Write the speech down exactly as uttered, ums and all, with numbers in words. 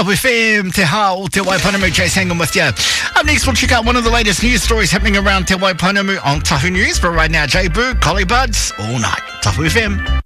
Tapu F M, Te Hao, Te Waipounamu, Jace hanging with you. Up next, we'll check out one of the latest news stories happening around Te Waipounamu on Tahu News. But right now, Jay Boo, Collie Buds, all night. Tapu F M.